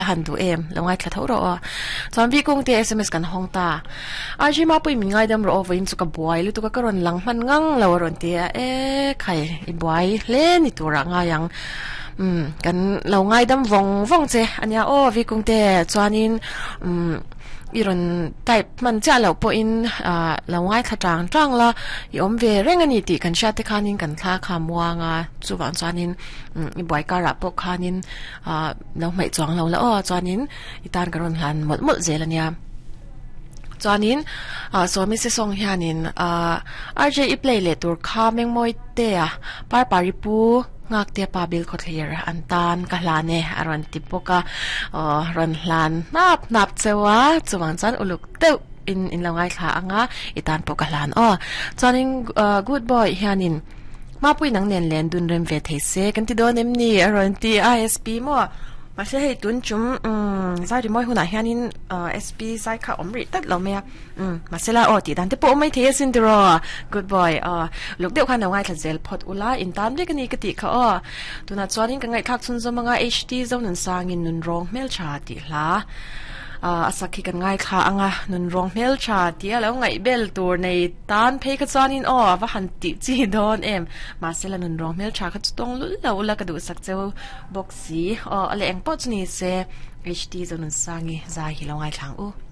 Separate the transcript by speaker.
Speaker 1: หันดูเอ็มแล้วไงคลาเท่ารอจอมพี่กงเตะ SMS กันห้องตาอาจีมาปุยมีไงดำรอวินสุกับบวยหรือตุกกระรอนหลังมันงั่งเรารอนเตะใครอีบวยเล่นนี่ตัวระงายังกันเราไงดำวงเจอันนี้พี่กงเตะจอนินอีรอนแต่มันจะเราปอินเราไงขจางละยอมเวเร่งอันนี้ติกันชาติคานินกันท่าคำวางสุวรรณจานินอีบอยการะปกคานินเราไม่จองเราแล้วจานินอีตานกระรอนหันหมดเจแล้วเนี่ยจานินสวมิเซซงฮานินRJ อีเพลย์เลตัวข้าเมงมวยเตะปาริปูงักเตียปาบิลคอทเลียร์อันตานกะลาเนอรันติปกะรันลานนับเจวะจวนจันอุลุกเตอินละไงค่ะอ่ะอีตานปกะลานจานินgood boyฮานินมาปุยนังเนียนเลนดุนเรมเวทเฮเซกันที่โดนเอ็มนี่อรันตี ISP มั่วมาเชื่อให้ตุนจุ่มใส่ดิมอยหุ่นไหนนินSP ใส่ข้าวอมริตัดเราไหมมาเสละตีดันที่ปุ๊ไม่เทสินตรอ good boy ลูกเดียวกันเอาไงถ้าเจลพอดอุลาอินตามเรียกันนี่กติเขาตุนัดจอนินกันไงทักซุนจมังHD เจ้าหนุนสร้างอินนุนรองเมลชาติละสักขีกันง่ายค่ะนุนรองเมลชาติแล้วไงเบลตัวในตานเพกจอนินว่าหันติจีโดนมาเสละนุนรองเมลชาก็จะต้องลุ้นแล้วละกระดูสักเจ้าบอกสีอะไรเองปอดนี่เซ HD เจ้านุนสร้างอีใจแล้วไงทาง